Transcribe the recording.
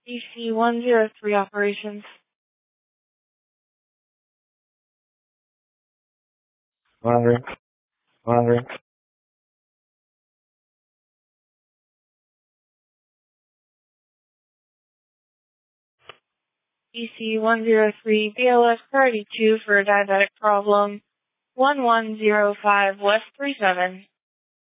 DC-103 operations. Monitoring. Monitoring. DC-103 BLS priority 2 for a diabetic problem. 1105 West 37.